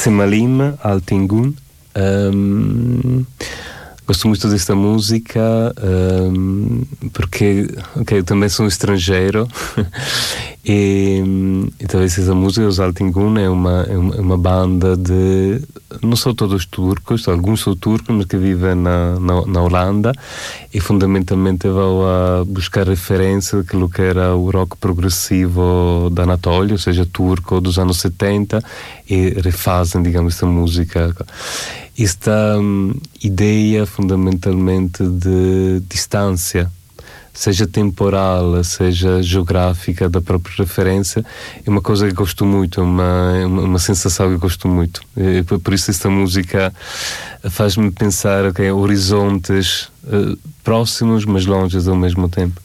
Semalim, Altingun. Gosto muito desta música porque eu também sou estrangeiro e talvez essa música, os Altingun, é uma banda de, não são todos turcos, alguns são turcos, mas que vivem na Holanda, e fundamentalmente vão a buscar referência daquilo que era o rock progressivo da Anatólia, ou seja, turco dos anos 70, e refazem, digamos, esta música. Esta ideia fundamentalmente de distância, seja temporal, seja geográfica, da própria referência, é uma coisa que gosto muito, é uma sensação que gosto muito. Por isso esta música faz-me pensar horizontes próximos, mas longes ao mesmo tempo.